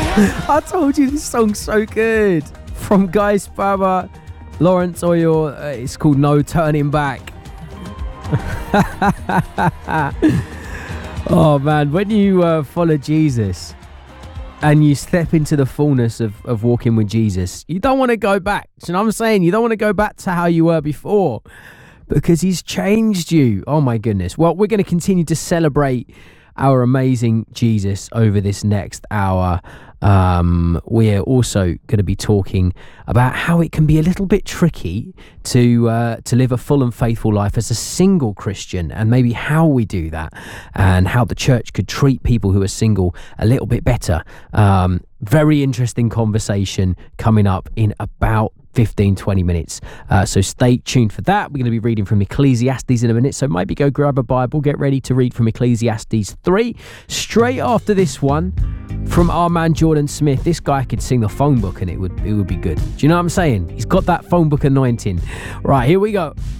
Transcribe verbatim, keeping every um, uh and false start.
I told you this song's so good. From Guy Sparrow, Lawrence Oil, uh, it's called No Turning Back. Oh man, when you uh, follow Jesus and you step into the fullness of, of walking with Jesus, you don't want to go back. Do you know what I'm saying? You don't want to go back to how you were before, because he's changed you. Oh my goodness. Well, we're going to continue to celebrate our amazing Jesus over this next hour. Um, we're also going to be talking about how it can be a little bit tricky to uh, to live a full and faithful life as a single Christian, and maybe how we do that, and how the church could treat people who are single a little bit better. Um, very interesting conversation coming up in about fifteen, twenty minutes. Uh, so stay tuned for that. We're going to be reading from Ecclesiastes in a minute. So maybe go grab a Bible, get ready to read from Ecclesiastes three. Straight after this one from our man Jordan Smith. This guy could sing the phone book and it would, it would be good. Do you know what I'm saying? He's got that phone book anointing. Right, here we go.